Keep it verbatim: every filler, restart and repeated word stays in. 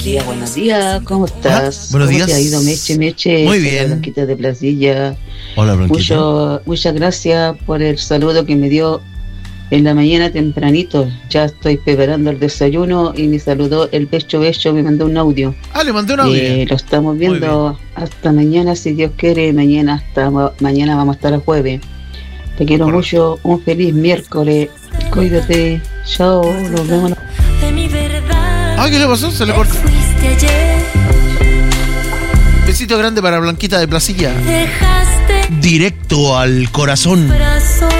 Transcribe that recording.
Día, buenos días, ¿cómo estás? Ah, buenos ¿Cómo días. te ha ido, Meche, Meche? Muy Soy bien. la Blanquita de Placilla. Hola, Blanquita. Mucho, muchas gracias por el saludo que me dio en la mañana tempranito. Ya estoy preparando el desayuno y me saludó el Becho Becho, me mandó un audio. Ah, le mandé un audio. Eh, lo estamos viendo hasta mañana, si Dios quiere. Mañana hasta mañana vamos a estar a jueves. Te quiero Correcto. mucho, un feliz miércoles. Cuídate, chao, nos vemos. Ah, ¿qué le pasó? Se le cortó. Besito grande para Blanquita de Placilla. Directo al corazón.